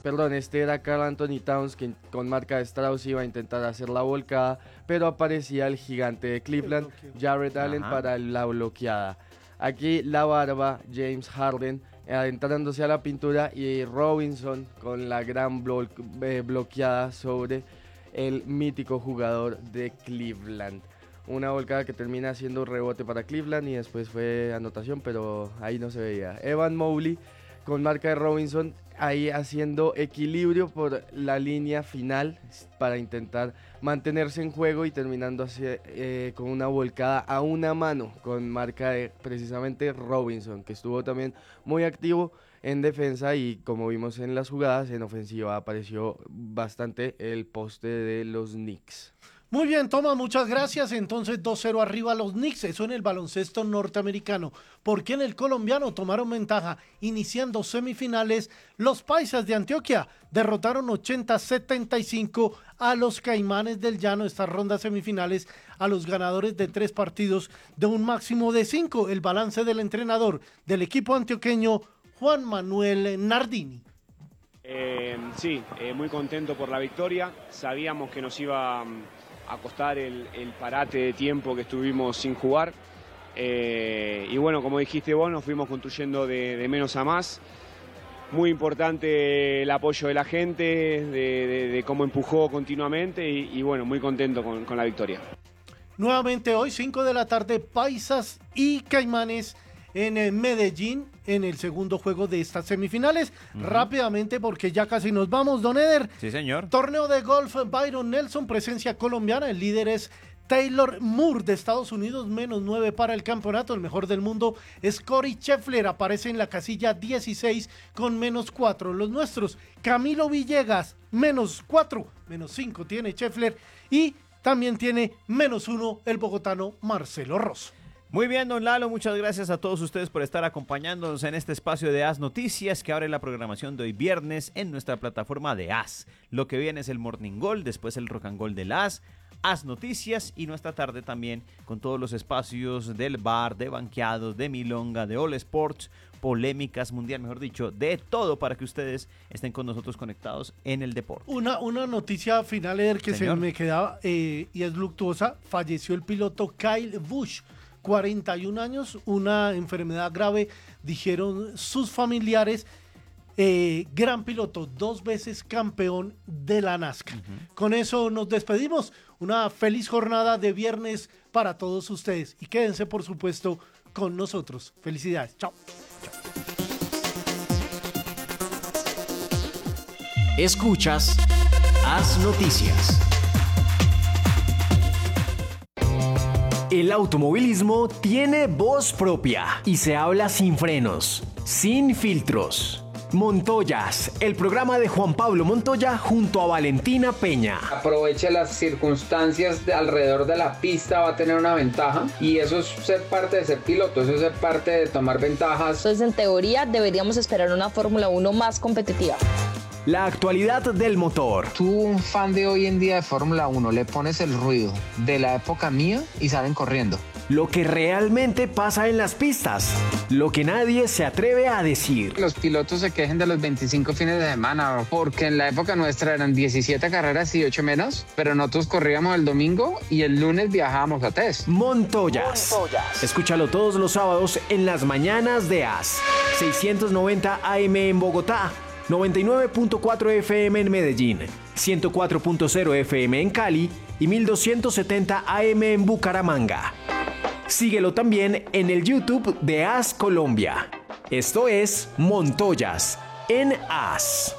Este era Karl Anthony Towns, que con marca de Strauss iba a intentar hacer la volcada, pero aparecía el gigante de Cleveland, Jarrett Allen, para la bloqueada. Aquí la barba, James Harden, adentrándose a la pintura, y Robinson con la gran bloqueada sobre el mítico jugador de Cleveland. Una volcada que termina siendo un rebote para Cleveland y después fue anotación, pero ahí no se veía. Evan Mobley con marca de Robinson, ahí haciendo equilibrio por la línea final para intentar mantenerse en juego y terminando con una volcada a una mano con marca de precisamente Robinson, que estuvo también muy activo en defensa, y como vimos en las jugadas, en ofensiva apareció bastante el poste de los Knicks. Muy bien, Tomás, muchas gracias. Entonces 2-0 arriba los Knicks, eso en el baloncesto norteamericano. Porque en el colombiano tomaron ventaja iniciando semifinales. Los Paisas de Antioquia derrotaron 80-75 a los Caimanes del Llano. Estas rondas semifinales a los ganadores de 3 partidos de un máximo de 5. El balance del entrenador del equipo antioqueño, Juan Manuel Nardini. Sí, muy contento por la victoria. Sabíamos que nos iba a costar el parate de tiempo que estuvimos sin jugar. Y bueno, como dijiste vos, nos fuimos construyendo de menos a más. Muy importante el apoyo de la gente, de cómo empujó continuamente y bueno, muy contento con la victoria. Nuevamente hoy, 5 de la tarde, Paisas y Caimanes en Medellín, en el segundo juego de estas semifinales. Rápidamente, porque ya casi nos vamos, don Eder. Sí, señor. Torneo de golf Byron Nelson, presencia colombiana. El líder es Taylor Moore de Estados Unidos, -9 para el campeonato. El mejor del mundo es Corey Scheffler, aparece en la casilla 16 con -4. Los nuestros, Camilo Villegas, -4, -5 tiene Scheffler, y también tiene -1 el bogotano Marcelo Rosso. Muy bien, don Lalo, muchas gracias a todos ustedes por estar acompañándonos en este espacio de AS Noticias, que abre la programación de hoy viernes en nuestra plataforma de AS. Lo que viene es el Morning Gold, después el Rock and Gold de AS Noticias, y nuestra tarde también con todos los espacios del bar, de banqueados, de milonga, de All Sports, polémicas mundial, mejor dicho, de todo para que ustedes estén con nosotros conectados en el deporte. Una noticia final, Eder, que Señor. se me quedaba y es luctuosa. Falleció el piloto Kyle Busch, 41 años, una enfermedad grave, dijeron sus familiares. Gran piloto, 2 veces campeón de la NASCAR. Con eso nos despedimos. Una feliz jornada de viernes para todos ustedes y quédense, por supuesto, con nosotros. Felicidades. Chao. Escuchas AS Noticias. El automovilismo tiene voz propia y se habla sin frenos, sin filtros. Montoyas, el programa de Juan Pablo Montoya junto a Valentina Peña. Aproveche las circunstancias alrededor de la pista, va a tener una ventaja, y eso es ser parte de ser piloto, eso es ser parte de tomar ventajas. Entonces, en teoría, deberíamos esperar una Fórmula 1 más competitiva. La actualidad del motor. Tú, un fan de hoy en día de Fórmula 1, le pones el ruido de la época mía y salen corriendo. Lo que realmente pasa en las pistas. Lo que nadie se atreve a decir. Los pilotos se quejen de los 25 fines de semana, porque en la época nuestra eran 17 carreras y 8 menos, pero nosotros corríamos el domingo y el lunes viajábamos a test. Montoyas. Escúchalo todos los sábados en las mañanas de AS. 690 AM en Bogotá, 99.4 FM en Medellín, 104.0 FM en Cali y 1270 AM en Bucaramanga. Síguelo también en el YouTube de AS Colombia. Esto es Montoyas en AS.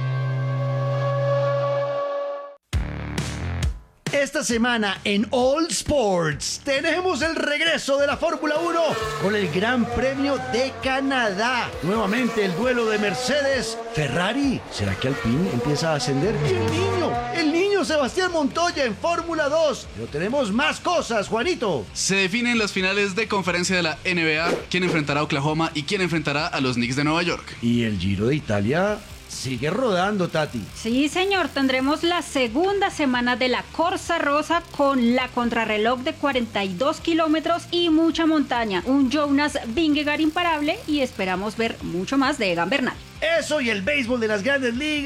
Esta semana en All Sports tenemos el regreso de la Fórmula 1 con el Gran Premio de Canadá. Nuevamente el duelo de Mercedes-Ferrari. ¿Será que Alpine empieza a ascender? Y el niño Sebastián Montoya en Fórmula 2. Pero tenemos más cosas, Juanito. Se definen las finales de conferencia de la NBA, quién enfrentará a Oklahoma y quién enfrentará a los Knicks de Nueva York. Y el Giro de Italia sigue rodando, Tati. Sí, señor, tendremos la segunda semana de la Corsa Rosa con la contrarreloj de 42 kilómetros y mucha montaña. Un Jonas Vingegaard imparable y esperamos ver mucho más de Egan Bernal. Eso y el béisbol de las Grandes Ligas.